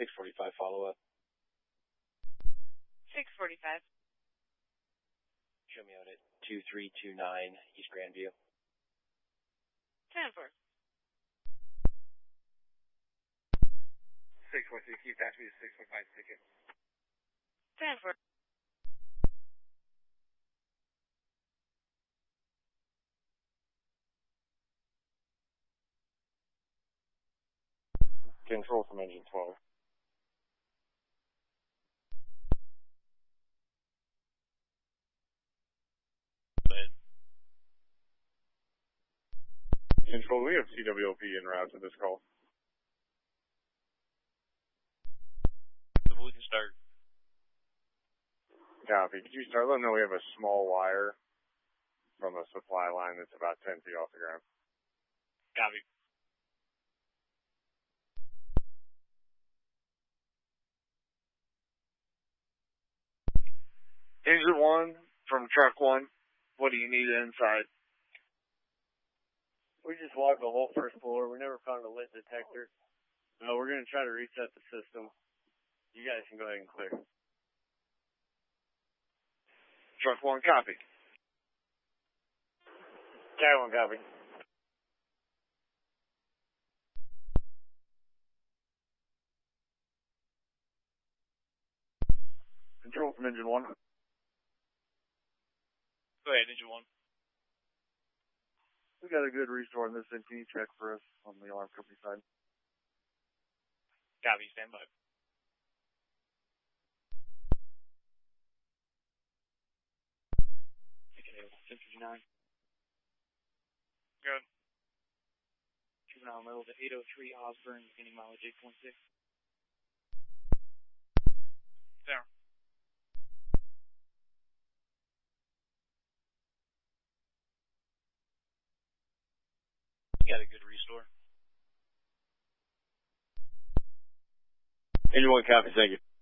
645 follow-up. 645. Show me out at 2329 East Grandview. 10-4. 643, keep that to me to 645 ticket. 10-4. Control from engine 12. Control, we have CWOP en route to this call. We can start. Copy. Could you start? Let them know we have a small wire from a supply line that's about 10 feet off the ground. Copy. Engine 1 from truck 1. What do you need inside? We just walked the whole first floor. We never found a lit detector. No, we're going to try to reset the system. You guys can go ahead and clear. Truck 1, copy. Cat 1, copy. Control from engine 1. Go ahead, engine 1. We got a good restore on this end. Can you check for us on the alarm company side? Copy, stand by. Okay, 59. Good. Juvenile middle to 803 Osborne, beginning mileage 8.6. There. You got a good restore. Engine 1, copy. Thank you.